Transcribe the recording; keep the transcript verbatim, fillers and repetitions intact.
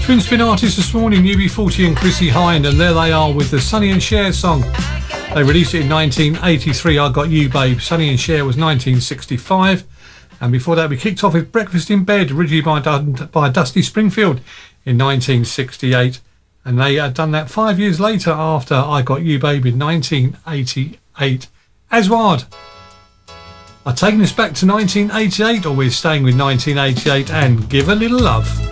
Twin spin artists this morning, U B forty and Chrissy Hynde, and there they are with the Sonny and Cher song. They released it in nineteen eighty-three, I Got You Babe. Sonny and Cher was nineteen sixty-five. And before that we kicked off with Breakfast in Bed, originally by, by Dusty Springfield in nineteen sixty-eight. And they had done that five years later after I Got You Babe in nineteen eighty-eight. Aswad are taking us back to nineteen eighty-eight, or we're staying with nineteen eighty-eight and Give a Little Love.